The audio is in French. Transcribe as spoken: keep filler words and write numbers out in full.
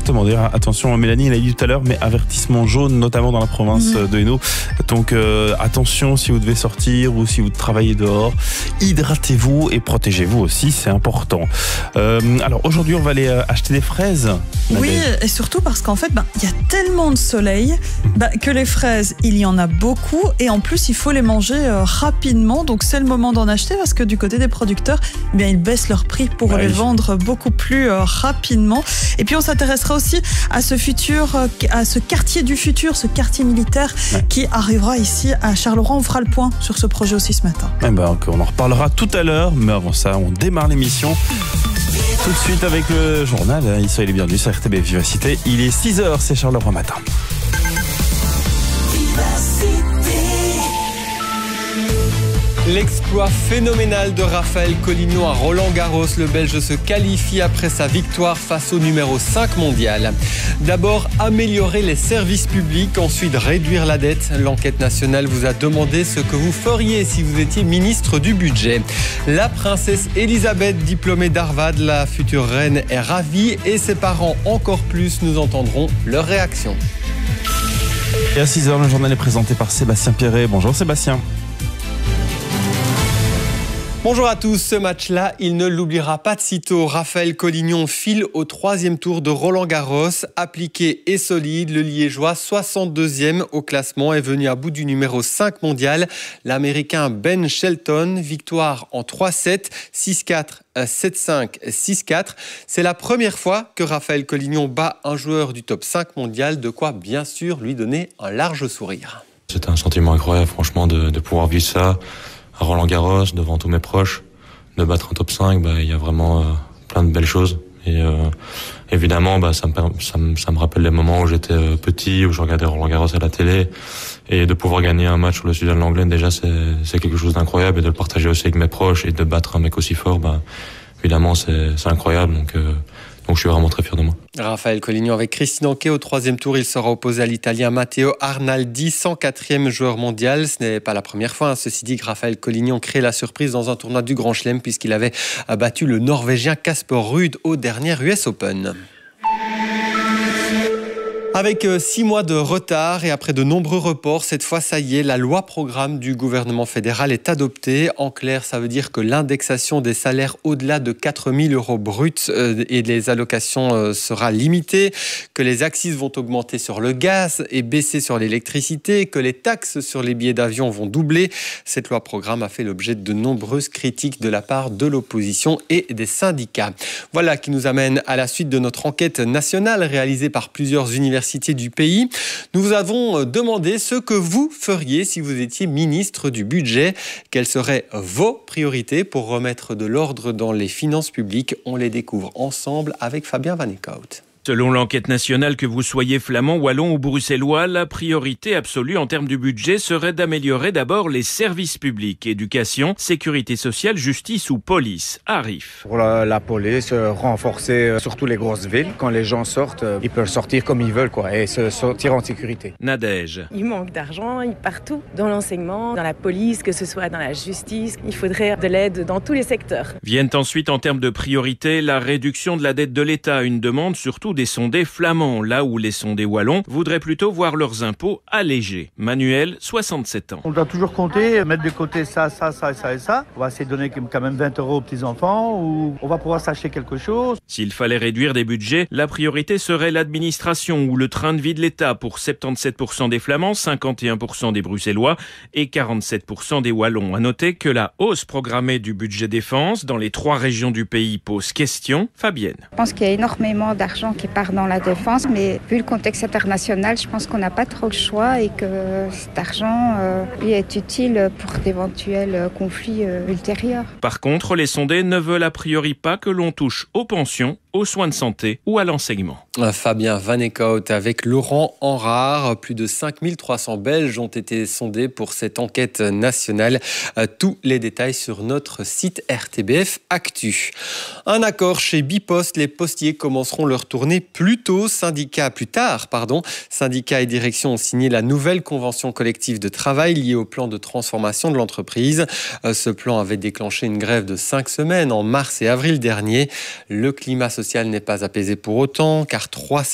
Exactement. D'ailleurs, attention, Mélanie l'a dit tout à l'heure, mais avertissement jaune, notamment dans la province mmh. de Hainaut. Donc euh, attention si vous devez sortir ou si vous travaillez dehors, hydratez-vous et protégez-vous aussi, c'est important. Euh, alors aujourd'hui, on va aller acheter des fraises. Oui, et surtout parce qu'en fait, ben, y a tellement de soleil ben, que les fraises, il y en a beaucoup et en plus, il faut les manger euh, rapidement. Donc c'est le moment d'en acheter parce que du côté des producteurs, eh bien, ils baissent leur prix pour ouais. les vendre beaucoup plus euh, rapidement. Et puis on s'intéressera aussi à ce futur, euh, à ce quartier du futur, ce quartier militaire ouais. qui arrivera ici à Charleroi. On fera le point sur ce projet aussi ce matin. Eh ben, on en reparlera tout à l'heure, mais avant ça, on démarre l'émission. Tout de suite avec le journal, il soyez les bienvenus sur R T B F Vivacité. Il est six heures, c'est Charleroi matin. L'exploit phénoménal de Raphaël Collignon à Roland-Garros. Le Belge se qualifie après sa victoire face au numéro cinq mondial. D'abord, améliorer les services publics, ensuite réduire la dette. L'enquête nationale vous a demandé ce que vous feriez si vous étiez ministre du budget. La princesse Elisabeth, diplômée d'Harvard, la future reine, est ravie et ses parents encore plus. Nous entendrons leur réaction. Et à six heures, le journal est présenté par Sébastien Pierret. Bonjour Sébastien. Bonjour à tous, ce match-là, il ne l'oubliera pas de sitôt. Raphaël Collignon file au troisième tour de Roland-Garros. Appliqué et solide, le Liégeois, soixante-deuxième au classement, est venu à bout du numéro cinq mondial. L'Américain Ben Shelton, victoire en trois sept, six quatre, sept cinq, six quatre. C'est la première fois que Raphaël Collignon bat un joueur du top cinq mondial, de quoi bien sûr lui donner un large sourire. C'était un sentiment incroyable, franchement, de, de pouvoir vivre ça à Roland-Garros, devant tous mes proches, de battre un top cinq, bah, il y a vraiment euh, plein de belles choses. Et euh, évidemment, bah, ça, me, ça, me, ça me rappelle les moments où j'étais euh, petit, où je regardais Roland-Garros à la télé. Et de pouvoir gagner un match sur le Suzanne Lenglen, déjà, c'est, c'est quelque chose d'incroyable. Et de le partager aussi avec mes proches et de battre un mec aussi fort, bah, évidemment, c'est, c'est incroyable. Donc, euh, donc je suis vraiment très fier de moi. Raphaël Collignon avec Christine Anquet au troisième tour. Il sera opposé à l'Italien Matteo Arnaldi, cent quatrième joueur mondial. Ce n'est pas la première fois. Hein. Ceci dit, que Raphaël Collignon crée la surprise dans un tournoi du Grand Chelem puisqu'il avait battu le Norvégien Casper Ruud au dernier U S Open. Avec six mois de retard et après de nombreux reports, cette fois, ça y est, la loi programme du gouvernement fédéral est adoptée. En clair, ça veut dire que l'indexation des salaires au-delà de quatre mille euros bruts et les allocations sera limitée, que les accises vont augmenter sur le gaz et baisser sur l'électricité, que les taxes sur les billets d'avion vont doubler. Cette loi programme a fait l'objet de nombreuses critiques de la part de l'opposition et des syndicats. Voilà qui nous amène à la suite de notre enquête nationale réalisée par plusieurs universités du pays. Nous vous avons demandé ce que vous feriez si vous étiez ministre du budget. Quelles seraient vos priorités pour remettre de l'ordre dans les finances publiques? On les découvre ensemble avec Fabien Van Eekhout. Selon l'enquête nationale, que vous soyez flamand, wallon ou bruxellois, la priorité absolue en termes du budget serait d'améliorer d'abord les services publics, éducation, sécurité sociale, justice ou police. Arif. Pour la, la police, euh, renforcer euh, surtout les grosses villes. Quand les gens sortent, euh, ils peuvent sortir comme ils veulent quoi, et se sortir en sécurité. Nadège. Il manque d'argent partout, dans l'enseignement, dans la police, que ce soit dans la justice. Il faudrait de l'aide dans tous les secteurs. Viennent ensuite en termes de priorité la réduction de la dette de l'État, une demande surtout des sondés flamands, là où les sondés wallons voudraient plutôt voir leurs impôts allégés. Manuel, soixante-sept ans. On doit toujours compter, mettre de côté ça, ça, ça, ça et ça. On va essayer de donner quand même vingt euros aux petits-enfants ou on va pouvoir s'acheter quelque chose. S'il fallait réduire des budgets, la priorité serait l'administration ou le train de vie de l'État pour soixante-dix-sept pour cent des Flamands, cinquante et un pour cent des Bruxellois et quarante-sept pour cent des Wallons. À noter que la hausse programmée du budget défense dans les trois régions du pays pose question. Fabienne. Je pense qu'il y a énormément d'argent qui part dans la défense, mais vu le contexte international, je pense qu'on n'a pas trop le choix et que cet argent euh, lui est utile pour d'éventuels conflits euh, ultérieurs. Par contre, les sondés ne veulent a priori pas que l'on touche aux pensions, aux soins de santé ou à l'enseignement. Fabien Van Eekhout avec Laurent Henrard. Plus de cinq mille trois cents Belges ont été sondés pour cette enquête nationale. Tous les détails sur notre site R T B F Actu. Un accord chez Bipost. Les postiers commenceront leur tournée plus tôt. Syndicats, plus tard, pardon. Syndicats et direction ont signé la nouvelle convention collective de travail liée au plan de transformation de l'entreprise. Ce plan avait déclenché une grève de cinq semaines en mars et avril dernier. Le climat social n'est pas apaisé pour autant, car trois